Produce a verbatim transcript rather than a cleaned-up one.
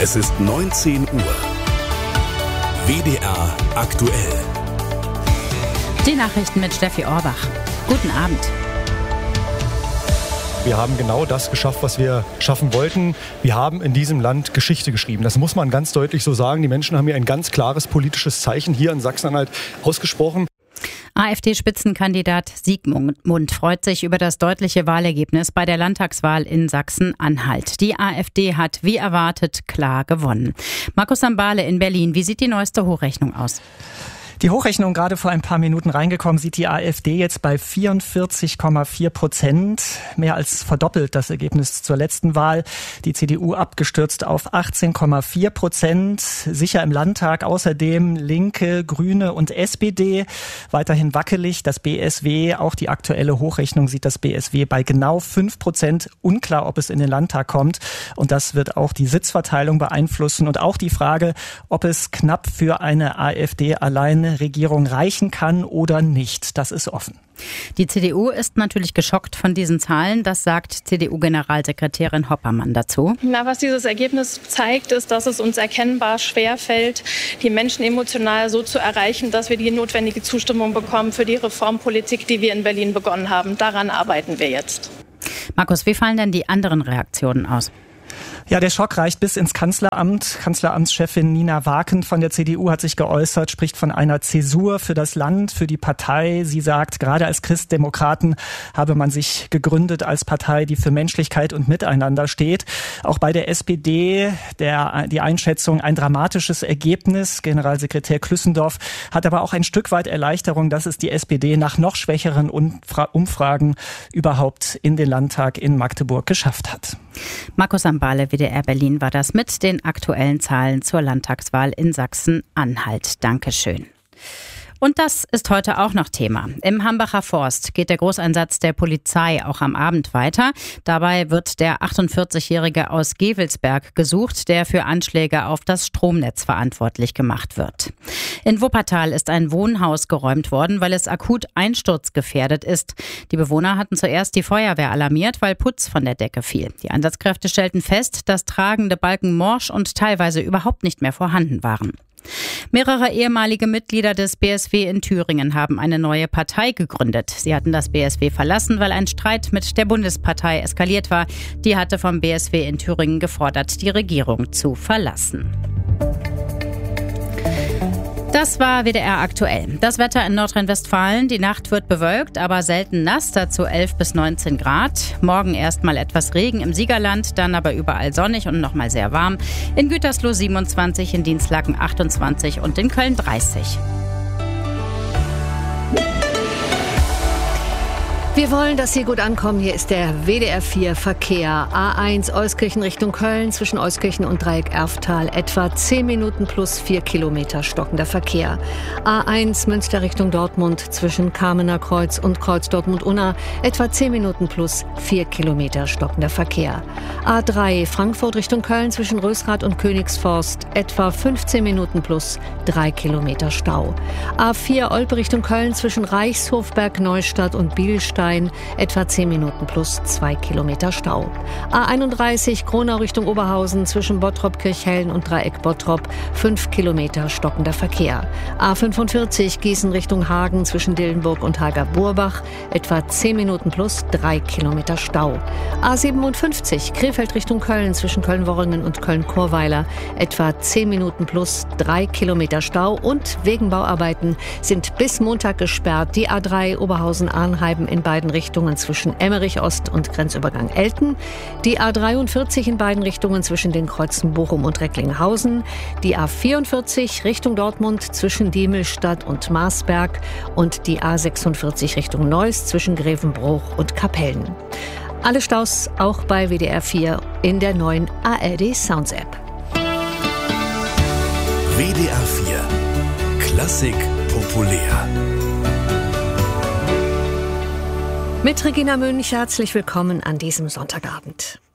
Es ist neunzehn Uhr. W D R aktuell. Die Nachrichten mit Steffi Orbach. Guten Abend. Wir haben genau das geschafft, was wir schaffen wollten. Wir haben in diesem Land Geschichte geschrieben. Das muss man ganz deutlich so sagen. Die Menschen haben hier ein ganz klares politisches Zeichen hier in Sachsen-Anhalt ausgesprochen. AfD-Spitzenkandidat Siegmund freut sich über das deutliche Wahlergebnis bei der Landtagswahl in Sachsen-Anhalt. Die AfD hat, wie erwartet, klar gewonnen. Markus Sambale in Berlin, wie sieht die neueste Hochrechnung aus? Die Hochrechnung gerade vor ein paar Minuten reingekommen, sieht die AfD jetzt bei vierundvierzig Komma vier Prozent. Mehr als verdoppelt das Ergebnis zur letzten Wahl. Die C D U abgestürzt auf achtzehn Komma vier Prozent. Sicher im Landtag außerdem Linke, Grüne und S P D. Weiterhin wackelig das B S W. Auch die aktuelle Hochrechnung sieht das B S W bei genau fünf Prozent. Unklar, ob es in den Landtag kommt. Und das wird auch die Sitzverteilung beeinflussen. Und auch die Frage, ob es knapp für eine AfD alleine Regierung reichen kann oder nicht. Das ist offen. Die C D U ist natürlich geschockt von diesen Zahlen. Das sagt C D U-Generalsekretärin Hoppermann dazu. Na, was dieses Ergebnis zeigt, ist, dass es uns erkennbar schwerfällt, die Menschen emotional so zu erreichen, dass wir die notwendige Zustimmung bekommen für die Reformpolitik, die wir in Berlin begonnen haben. Daran arbeiten wir jetzt. Markus, wie fallen denn die anderen Reaktionen aus? Ja, der Schock reicht bis ins Kanzleramt. Kanzleramtschefin Nina Waken von der C D U hat sich geäußert, spricht von einer Zäsur für das Land, für die Partei. Sie sagt, gerade als Christdemokraten habe man sich gegründet als Partei, die für Menschlichkeit und Miteinander steht. Auch bei der S P D der, die Einschätzung ein dramatisches Ergebnis. Generalsekretär Klüssendorf hat aber auch ein Stück weit Erleichterung, dass es die S P D nach noch schwächeren Umfragen überhaupt in den Landtag in Magdeburg geschafft hat. Markus Sambale, W D R Berlin, war das mit den aktuellen Zahlen zur Landtagswahl in Sachsen-Anhalt. Dankeschön. Und das ist heute auch noch Thema. Im Hambacher Forst geht der Großeinsatz der Polizei auch am Abend weiter. Dabei wird der achtundvierzigjährige aus Gevelsberg gesucht, der für Anschläge auf das Stromnetz verantwortlich gemacht wird. In Wuppertal ist ein Wohnhaus geräumt worden, weil es akut einsturzgefährdet ist. Die Bewohner hatten zuerst die Feuerwehr alarmiert, weil Putz von der Decke fiel. Die Einsatzkräfte stellten fest, dass tragende Balken morsch und teilweise überhaupt nicht mehr vorhanden waren. Mehrere ehemalige Mitglieder des B S W in Thüringen haben eine neue Partei gegründet. Sie hatten das B S W verlassen, weil ein Streit mit der Bundespartei eskaliert war. Die hatte vom B S W in Thüringen gefordert, die Regierung zu verlassen. Das war W D R aktuell. Das Wetter in Nordrhein-Westfalen. Die Nacht wird bewölkt, aber selten nass, dazu elf bis neunzehn Grad. Morgen erstmal etwas Regen im Siegerland, dann aber überall sonnig und nochmal sehr warm. In Gütersloh siebenundzwanzig, in Dinslaken achtundzwanzig und in Köln dreißig. Wir wollen, dass Sie gut ankommen. Hier ist der W D R vier Verkehr. A eins Euskirchen Richtung Köln, zwischen Euskirchen und Dreieck Erftal. Etwa zehn Minuten plus vier Kilometer stockender Verkehr. A eins Münster Richtung Dortmund, zwischen Kamener Kreuz und Kreuz Dortmund-Unna. Etwa zehn Minuten plus vier Kilometer stockender Verkehr. A drei Frankfurt Richtung Köln, zwischen Rösrath und Königsforst. Etwa fünfzehn Minuten plus drei Kilometer Stau. A vier Olpe Richtung Köln, zwischen Reichshofberg, Neustadt und Bielstein. Etwa zehn Minuten plus zwei Kilometer Stau. A einunddreißig Kronau Richtung Oberhausen, zwischen Bottrop, Kirchhellen und Dreieck Bottrop, fünf Kilometer stockender Verkehr. A fünfundvierzig Gießen Richtung Hagen, zwischen Dillenburg und Hager-Burbach, etwa zehn Minuten plus drei Kilometer Stau. A siebenundfünfzig Krefeld Richtung Köln, zwischen Köln-Worringen und Köln-Chorweiler, etwa zehn Minuten plus drei Kilometer Stau. Und wegen Bauarbeiten sind bis Montag gesperrt die A drei Oberhausen-Arnheim in beiden Richtungen zwischen Emmerich Ost und Grenzübergang Elten, die A dreiundvierzig in beiden Richtungen zwischen den Kreuzen Bochum und Recklinghausen, die A vierundvierzig Richtung Dortmund zwischen Diemelstadt und Marsberg und die A sechsundvierzig Richtung Neuss zwischen Grevenbruch und Kapellen. Alle Staus auch bei W D R vier in der neuen A R D Sounds App. W D R vier Klassik populär. Mit Regina Münch herzlich willkommen an diesem Sonntagabend.